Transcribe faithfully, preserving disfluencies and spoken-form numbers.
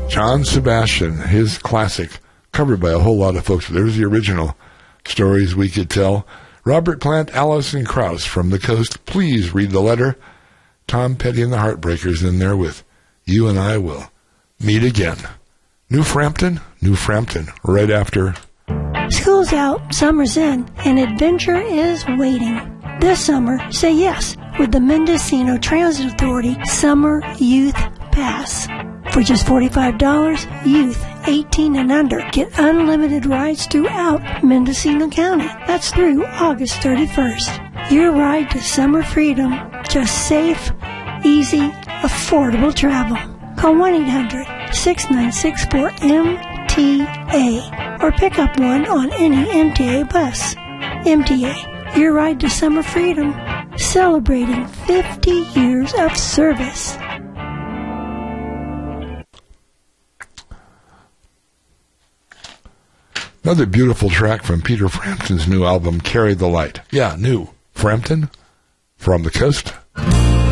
John Sebastian, his classic, covered by a whole lot of folks. There's the original, Stories We Could Tell. Robert Plant, Alison Krauss from the Coast. Please read the letter. Tom Petty and the Heartbreakers in there with You and I Will Meet Again. New Frampton, New Frampton, right after. School's out, summer's in, and adventure is waiting. This summer, say yes with the Mendocino Transit Authority Summer Youth Pass. For just forty-five dollars, youth eighteen and under get unlimited rides throughout Mendocino County. That's through August thirty-first. Your ride to summer freedom, just safe, easy, affordable travel. Call one eight hundred, six nine six, four M T A or pick up one on any M T A bus. M T A, your ride to summer freedom, celebrating fifty years of service. Another beautiful track from Peter Frampton's new album, Carry the Light. Yeah, new. Frampton, from the Coast.